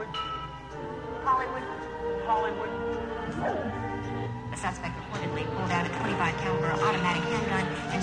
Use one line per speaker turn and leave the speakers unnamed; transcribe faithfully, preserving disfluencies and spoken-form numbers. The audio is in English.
Hollywood. Hollywood.
The suspect reportedly pulled out a twenty-five caliber automatic handgun and